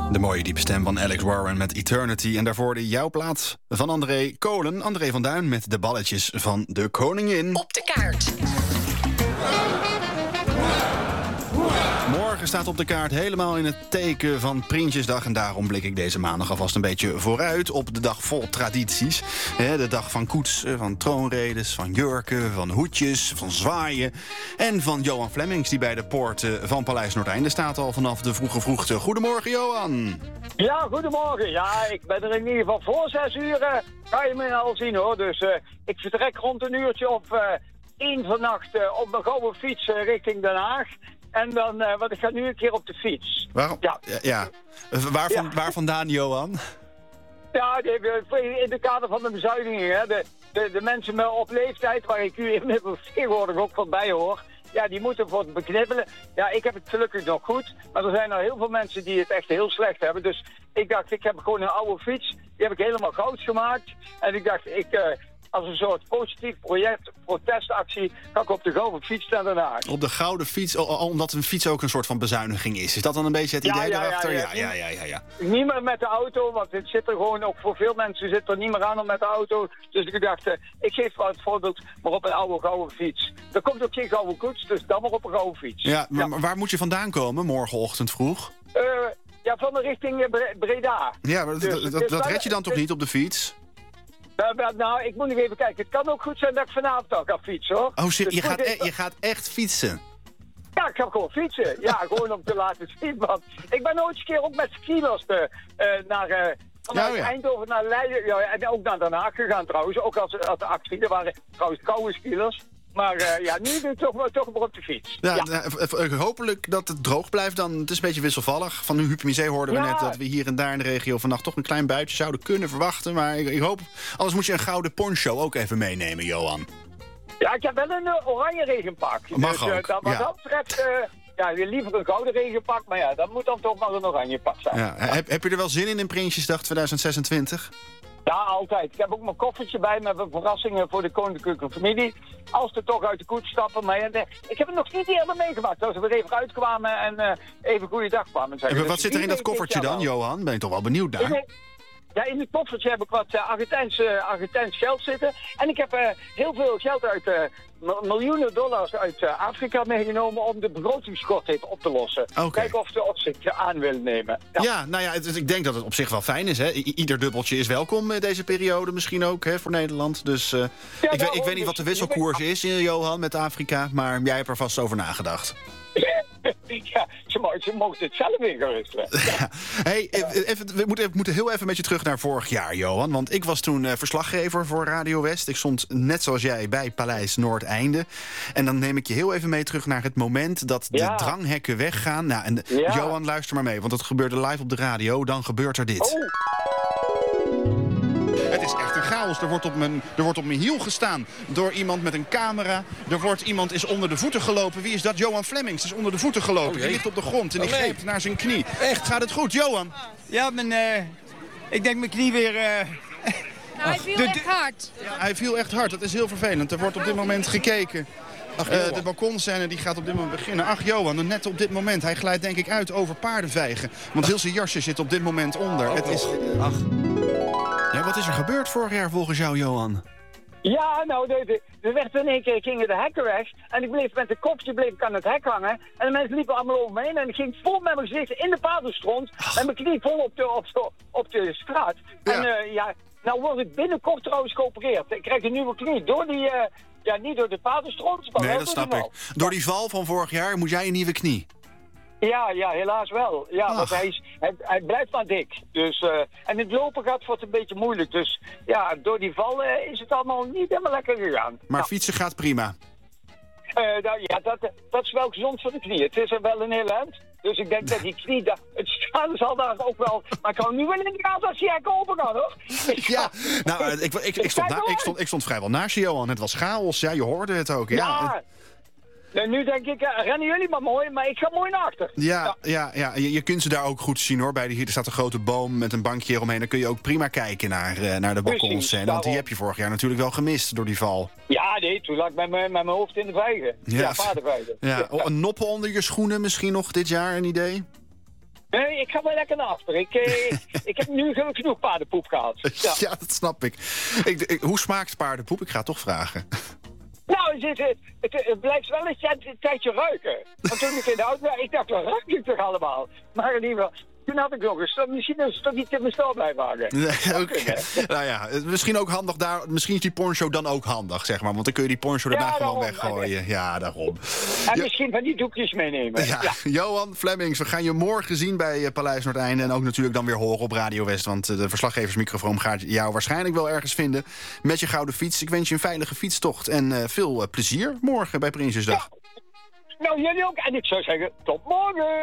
De mooie diepe stem van Alex Warren met Eternity. En daarvoor de jouw plaats van André Kolen. André van Duin met de balletjes van de koningin. Op de kaart. Morgen staat op de kaart helemaal in het teken van Prinsjesdag. En daarom blik ik deze maandag alvast een beetje vooruit op de dag vol tradities. De dag van koetsen, van troonredes, van jurken, van hoedjes, van zwaaien. En van Johan Flemmings, die bij de poorten van Paleis Noordeinde staat al vanaf de vroege vroegte. Goedemorgen, Johan. Ja, goedemorgen. Ja, ik ben er in ieder geval voor 6 uur. Ga je me al zien, hoor. Dus ik vertrek rond een uurtje of 1 vannacht op mijn gouden fiets richting Den Haag. En dan, want ik ga nu een keer op de fiets. Waarom? Ja. Waar vandaan, Johan? Ja, in de kader van de bezuinigingen. De mensen op leeftijd, waar ik u inmiddels tegenwoordig ook van bij hoor. Ja, die moeten voor het beknibbelen. Ja, ik heb het gelukkig nog goed. Maar er zijn nog heel veel mensen die het echt heel slecht hebben. Dus ik dacht, ik heb gewoon een oude fiets. Die heb ik helemaal goud gemaakt. En ik dacht, als een soort positief protestactie ga ik op de gouden fiets naar Den Haag. Op de gouden fiets, omdat een fiets ook een soort van bezuiniging is. Is dat dan een beetje het idee daarachter? Ja. Niet meer met de auto, want het zit er gewoon, ook voor veel mensen zit er niet meer aan om met de auto. Dus ik dacht, ik geef wel het voorbeeld, maar op een oude gouden fiets. Er komt ook geen gouden koets, dus dan maar op een gouden fiets. Ja, maar waar moet je vandaan komen morgenochtend vroeg? Van de richting Breda. Ja, maar dat red je dan toch niet op de fiets? Nou, ik moet nog even kijken. Het kan ook goed zijn dat ik vanavond al ga fietsen, hoor. Oh, je gaat echt fietsen? Ja, ik ga gewoon fietsen. Ja, gewoon om te laten zien. Want ik ben ooit een keer ook met skiers vanuit Eindhoven naar Leiden. Ja, en ook naar Den Haag gegaan trouwens. Ook als actie. Er waren trouwens koude skiers. Maar nu doe ik toch maar op de fiets. Ja. Hopelijk dat het droog blijft dan. Het is een beetje wisselvallig. Van Huub Misé hoorden we net dat we hier en daar in de regio vannacht toch een klein buitje zouden kunnen verwachten. Maar ik hoop, anders moet je een gouden poncho ook even meenemen, Johan. Ja, ik heb wel een oranje regenpak. Mag dus, ook. Wat dat betreft, liever een gouden regenpak. Maar ja, dat moet dan toch maar een oranje pak zijn. Ja. Heb je er wel zin in Prinsjesdag 2026? Ja, altijd. Ik heb ook mijn koffertje bij met verrassingen voor de koninklijke familie. Als ze toch uit de koets stappen. Maar ik heb het nog niet eerder meegemaakt. Als we er even uitkwamen en even goeiedag kwamen zeggen. Wat zit er in dat koffertje dan, Johan? Ben je toch wel benieuwd naar? In het koffertje heb ik wat Argentijns geld zitten. En ik heb heel veel geld uit miljoenen dollars uit Afrika meegenomen om de begrotingsschort op te lossen. Okay. Kijken of ze het aan willen nemen. Ja, ik denk dat het op zich wel fijn is. Hè? Ieder dubbeltje is welkom deze periode misschien ook voor Nederland. Dus ik weet niet wat de wisselkoers is, Johan, met Afrika. Maar jij hebt er vast over nagedacht. Ja, ze mogen het zelf ingerustelen. Ja. Hey, we moeten heel even met je terug naar vorig jaar, Johan. Want ik was toen verslaggever voor Radio West. Ik stond net zoals jij bij Paleis Noordeinde. En dan neem ik je heel even mee terug naar het moment dat de dranghekken weggaan. Nou, Johan, luister maar mee, want het gebeurde live op de radio. Dan gebeurt er dit. Oh. Het is echt een chaos. Er wordt op mijn hiel gestaan door iemand met een camera. Iemand is onder de voeten gelopen. Wie is dat? Johan Flemmings is onder de voeten gelopen. Die ligt op de grond en die greep naar zijn knie. Echt? Gaat het goed, Johan? Ja, ik denk mijn knie weer... Hij viel echt hard. Ja, hij viel echt hard. Dat is heel vervelend. Er wordt op dit moment gekeken. De balkonscène die gaat op dit moment beginnen. Ach, Johan, net op dit moment. Hij glijdt denk ik uit over paardenvijgen. Want heel zijn jasje zit op dit moment onder. Het is... Ach. Ja, wat is er gebeurd vorig jaar volgens jou, Johan? Ja, nou, er werd in één keer gingen de hekken weg. En ik bleef met een kopje aan het hek hangen. En de mensen liepen allemaal over me heen. En ik ging vol met mijn gezicht in de paardenstront. En mijn knie vol op de straat. Ja. En nou word ik binnenkort trouwens geopereerd. Ik krijg een nieuwe knie door die... niet door de paardenstront, maar nee, wel dat door snap ik. Door die val van vorig jaar moet jij een nieuwe knie. Ja, helaas wel. Ja, want hij blijft maar dik. Dus, en het lopen wordt een beetje moeilijk. Dus ja, door die val is het allemaal niet helemaal lekker gegaan. Maar fietsen gaat prima. Dat is wel gezond voor de knie. Het is er wel een heel eind. Dus ik denk dat die knie, het staan zal daar ook wel... Maar ik hou nu wel in de gaten als die hekken open gaan, hoor. Ja, nou, ik stond vrijwel naast je, Johan. Het was chaos, ja, je hoorde het ook. Ja. En nu denk ik, rennen jullie maar mooi, maar ik ga mooi naar achter. Ja. Je kunt ze daar ook goed zien, hoor. Hier staat een grote boom met een bankje eromheen. Dan kun je ook prima kijken naar de balkonscène. Want die heb je vorig jaar natuurlijk wel gemist door die val. Ja, nee, toen lag ik met mijn hoofd in de vijgen. Ja, paardenvijgen. Ja. Een noppen onder je schoenen misschien nog dit jaar, een idee? Nee, ik ga wel lekker naar achter. Ik heb nu genoeg paardenpoep gehad. Ja, dat snap ik. Hoe smaakt paardenpoep? Ik ga het toch vragen. Nou, het blijft wel een tijdje ruiken. Want toen ik in de auto was, ik dacht, wat ruik ik toch allemaal? Maar in ieder geval, toen had ik nog eens, misschien is het toch niet in mijn stal blijven hangen. Nee, nou ja, misschien ook handig daar. Misschien is die poncho dan ook handig, zeg maar. Want dan kun je die poncho daarna gewoon weggooien. Ja, daarom. En misschien van die doekjes meenemen. Ja. Johan Flemmings, we gaan je morgen zien bij Paleis Noordeinde. En ook natuurlijk dan weer horen op Radio West. Want de verslaggeversmicrofoon gaat jou waarschijnlijk wel ergens vinden. Met je gouden fiets. Ik wens je een veilige fietstocht. En veel plezier morgen bij Prinsjesdag. Ja. Nou, jullie ook. En ik zou zeggen, tot morgen.